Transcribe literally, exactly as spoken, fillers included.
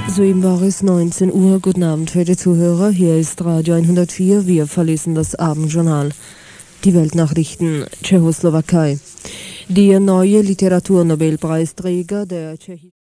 Soeben war es neunzehn Uhr. Guten Abend, verehrte Zuhörer. Hier ist Radio hundertvier. Wir verlesen das Abendjournal. Die Weltnachrichten. Tschechoslowakei. Der neue Literaturnobelpreisträger der Tschechischen